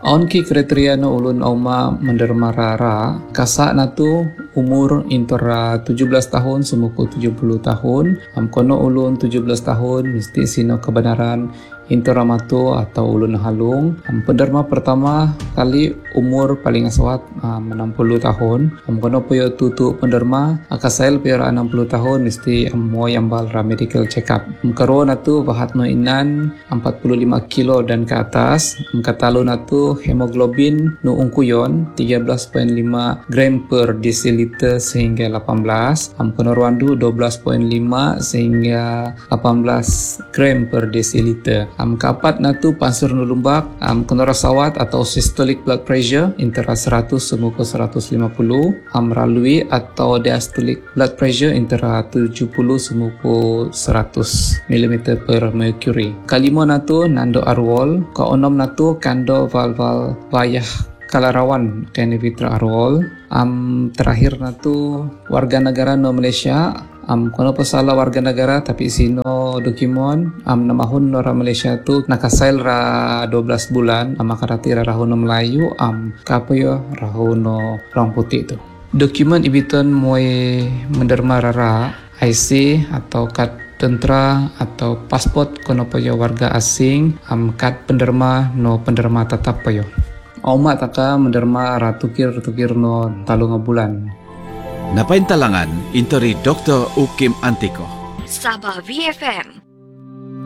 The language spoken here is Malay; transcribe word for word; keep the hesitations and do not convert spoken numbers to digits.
Aun ki kriteria na ulun auma menderma rara, kasa na tu umur intera tujuh belas tahun sumuku tujuh puluh tahun. Am kono ulun tujuh belas tahun mesti sino kebenaran intera matu atau ulun halung. Am penderma pertama kali umur paling aswat um, enam puluh tahun. Am kono puyo tutu penderma akasail puyo enam puluh tahun mesti am mo yambal ra medical check up. Am karo na tu bahat no inan empat puluh lima kilo dan ke atas. Am katalo na tu hemoglobin no ungkuyon tiga belas koma lima gram per desiliter sehingga lapan belas. Am kono rwandu dua belas koma lima sehingga lapan belas gram per desiliter. Am keempat na tu pansur no lumbak, am kono rasawat atau systolic blood pressure intera seratus semuku seratus lima puluh, am ralui atau diastolic blood pressure intera tujuh puluh semuku seratus milimeter per mercury. Kalimo na tu nando arwol, kaonom na tu kando valval vayah kalarawan kene vitra arwol. Am terakhir na tu warga negara no Malaysia. Am kono pasala warga negara tapi sino dokimon am namahun no ra Malaysia tu nakasail ra dua belas bulan am makarati ra rahono Melayu am kapoyo rahono orang putih tu. Dokumen ibiton moe menderma rara I C atau kad tentera atau pasport kono payo warga asing am kad penderma no penderma tetap payo. Auma taka menderma ra tukir-tukir no talunga bulan. Napaintalangan intori Doktor Ukim Antiko. Sabah V F M